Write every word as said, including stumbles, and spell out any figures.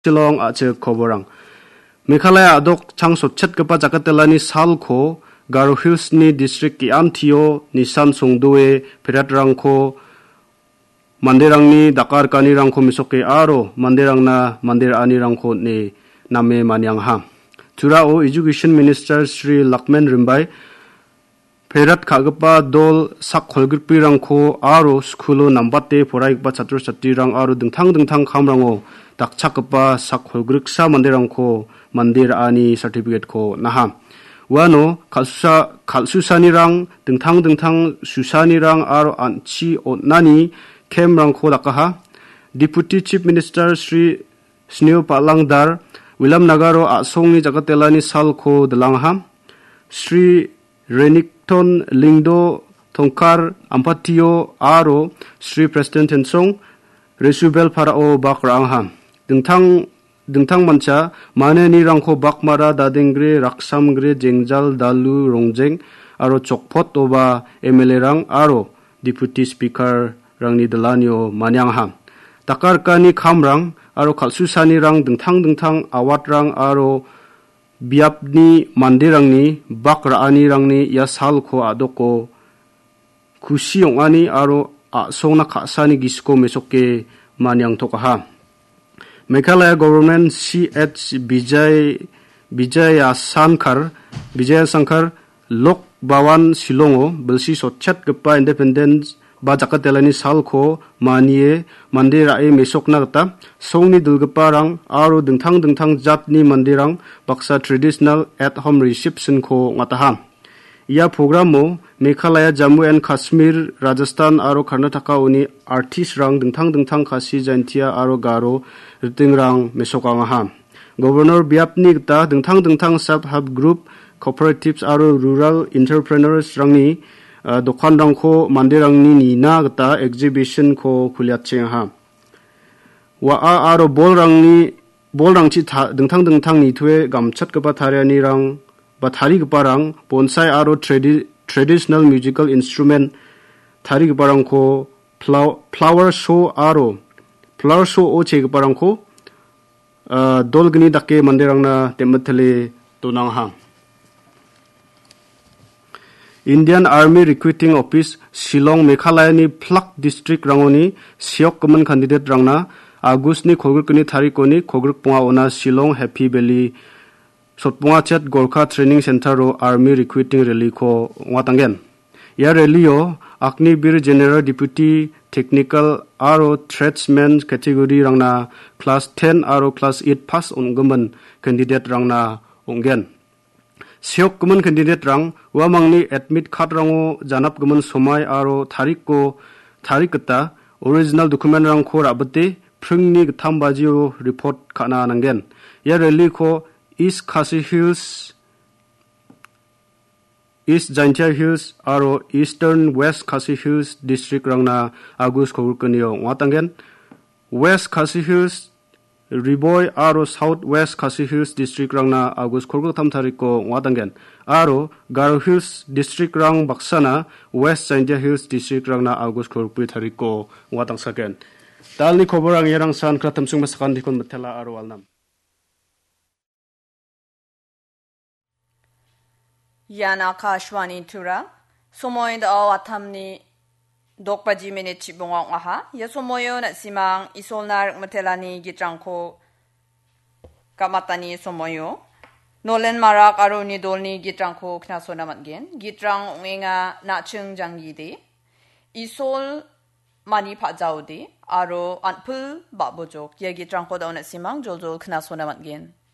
Shillong ache khoborang Meghalaya adok changsot chetgapa jakatelani salko Garo Hills ni district ki amthio Nisan songdoe peratrangko manderangni dakar kanirangko misoke aro manderangna mandir anirangko ne name manyang ha Turao Education Minister Sri Lakman Rimbai Perat kagapa dol sak holgirpirangko aro skulo nambate poraikpa chatro chatirang aro dingtang dingtang khamrango dakchakpa sak holgriksa manderangko mandir ani certificate ko naha Wano kalsusa kalsusanirang dingtang dingtang susanirang aro anchi otnani kemrangko dakaha Deputy Chief Minister Sri Sneo Palangdar Wilam Nagaro asongni jakatelani salko delangha Sri Renington Lingdo Tongkar Ampatio aro Sri President Tensong Resubel Parao bakrangha dingtang dingtang mancha maneni rangko bakmara dadengre raksamgre jengjal dalu rongjeng aro chokpot oba M L A rang aro Deputy Speaker rangni delanio manyangha takarkani khamrang aro khalsusani rang dingtang dingtang awat rang aro biapni mandirangni bakraani rangni ya salko adoko kusiongani aro asongna khasani gisko mesoke manyang tokaha Meghalaya government C H Bijay Bijaya Sankar Bijaya Sankar Lok Bawan Silongo belsi sochat gepa independence ba jakatelani salko manie mandirae mesokna gata songni dulgeparang aro dingtang dingtang jatni mandirang baksa traditional at home reception ko ngataha ia programo Meghalaya Jammu and Kashmir Rajasthan aro Karnataka uni artist rang dingtang dingtang khasi jantia aro garo ritingrang mesokangaha Governor biapni gita dingtang dingtang sub hub group cooperatives aro rural entrepreneurs rangni uh, dokan rangko mandirangni nina gita exhibition ko kuliatchengha wa a aro bol rangni bol rangchi dingtang dingtang nitwe gamchat gapa thariani rang ba thari gparang bonsai aro tradi traditional musical instrument thari gparang ko flower show aro flower show o che gparang ko uh, dolgni dakke mandirangna temathale tonangha Indian Army Recruiting Office Shillong Meghalaya ni Plak District rangoni siok common candidate rangna August ni khogrikni tharikoni khogrik punga ona Shillong Happy Valley Sotpunga Chet Gorkha Training Center ro Army Recruiting Rally ko ngatangen ya rally yo Agnibir General Deputy Technical aro Tradesman category rangna class ten aro class eight pass onggaman candidate rangna onggen siok gumun candidate rang wamangni admit card rango janap gumun somai aro tarik ko tarik kata original document rang ko rabate phringni gtham bajio report kana nangen ya rally ko East Khasi Hills East Jaintia Hills aro Eastern West Khasi Hills district rangna agus khogurkaniyo ngatangen West Khasi Hills Riboy aro South West Khasi Hills district rangna agus khorgok tham thariko ngatangen aro Garo Hills district rang baksana West Jaintia Hills district rangna agus khorgpui thariko ngatang saken dalni khoborang yerang san kratam sung masakan dikon metela aro walnam Yana Kashwani Tura, Somoy the Awatamni Dokpaji Minute Bongong Aha, Yasomoyo at Simang, Isolnar Matelani Gitranko Kamatani Somoyo, Nolen Marak Aruni Dolni Gitranko Knasonamatgen, Gitrang Winga Nachung Jangide, Isol Mani Pazaudi, Aro Anpul Babojok, Yagitranko down at Simang, Jojo Knasonamatgen.